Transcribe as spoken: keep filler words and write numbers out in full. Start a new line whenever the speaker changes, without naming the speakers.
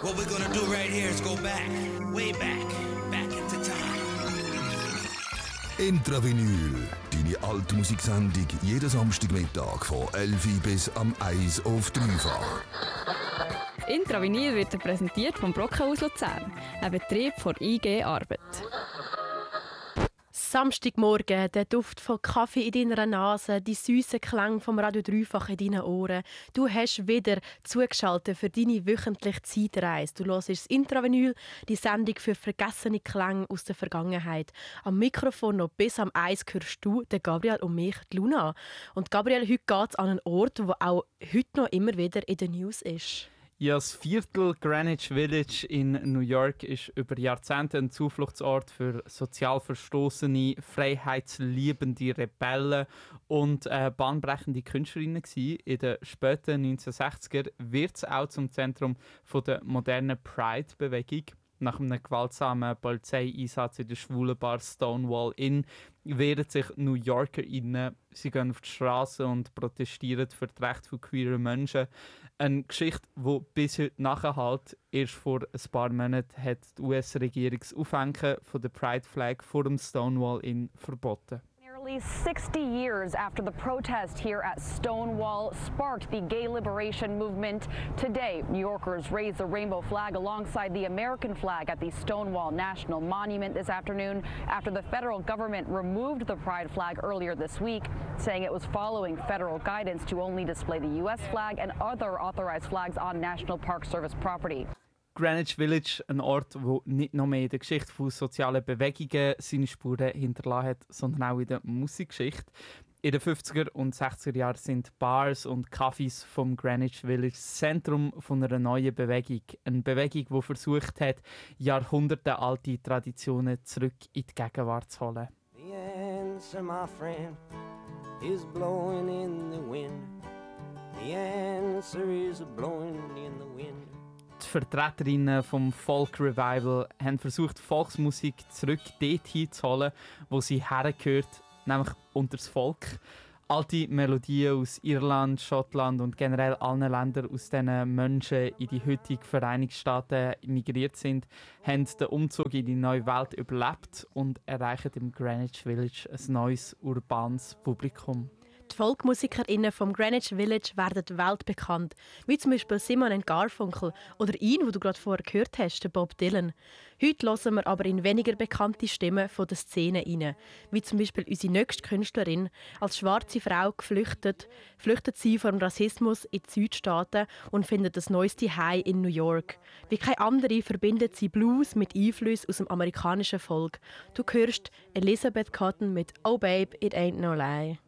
What we're gonna do right here is go back, way back, back into time.
Intravinyl, deine alte Musiksendung jeden Samstagmittag von elf Uhr bis am eins auf dreifach.
Intravinyl wird präsentiert vom Brockhaus Luzern, ein Betrieb von I G Arbeit.
Samstagmorgen, der Duft von Kaffee in deiner Nase, die süßen Klänge vom Radio Dreifach in deinen Ohren. Du hast wieder zugeschaltet für deine wöchentliche Zeitreise. Du hörst das Intravinyl, die Sendung für vergessene Klänge aus der Vergangenheit. Am Mikrofon noch bis am Eis hörst du, den Gabriel und mich, die Luna. Und Gabriel, heute geht es an einen Ort, der auch heute noch immer wieder in den News ist.
Ja, das Viertel Greenwich Village in New York ist über Jahrzehnte ein Zufluchtsort für sozial verstoßene, freiheitsliebende Rebellen und äh, bahnbrechende Künstlerinnen gewesen. In den späten neunzehnhundertsechziger wird es auch zum Zentrum von der modernen Pride-Bewegung. Nach einem gewaltsamen Polizeieinsatz in der schwulen Bar Stonewall Inn wehren sich New YorkerInnen. Sie gehen auf die Straße und protestieren für die Rechte von queeren Menschen. Eine Geschichte, die bis heute nachhält. Erst vor ein paar Monaten hat die U S-Regierung das Aufhängen von der Pride Flag vor dem Stonewall Inn verboten.
Nearly sixty years after the protest here at Stonewall sparked the gay liberation movement, today New Yorkers raised the rainbow flag alongside the American flag at the Stonewall National Monument this afternoon after the federal government removed the pride flag earlier this week, saying it was following federal guidance to only display the U S flag and other authorized flags on National Park Service property.
Greenwich Village, ein Ort, der nicht nur mehr in der Geschichte von sozialen Bewegungen seine Spuren hinterlassen hat, sondern auch in der Musikgeschichte. In den fünfziger und sechziger Jahren sind Bars und Cafés vom Greenwich Village das Zentrum von einer neuen Bewegung. Eine Bewegung, die versucht hat, jahrhundertealte Traditionen zurück in die Gegenwart zu holen.
The answer, my friend, is blowing in the wind. The answer is blowing in the wind.
Die Vertreterinnen vom Folk Revival haben versucht, Volksmusik zurück dorthin zu holen, wo sie hergehört, nämlich unter das Volk. Alte Melodien aus Irland, Schottland und generell allen Ländern, aus denen Menschen in die heutigen Vereinigten Staaten migriert sind, haben den Umzug in die neue Welt überlebt und erreichen im Greenwich Village ein neues urbanes Publikum.
Die FolkmusikerInnen vom Greenwich Village werden weltbekannt, wie zum Beispiel Simon und Garfunkel oder ihn, den du gerade vorher gehört hast, Bob Dylan. Heute hören wir aber in weniger bekannte Stimmen von der Szene rein, wie zum Beispiel unsere nächste Künstlerin. Als schwarze Frau geflüchtet, flüchtet sie vor dem Rassismus in die Südstaaten und findet das neueste High in New York. Wie keine andere verbindet sie Blues mit Einflüssen aus dem amerikanischen Volk. Du hörst Elizabeth Cotton mit «Oh Babe, it ain't no lie».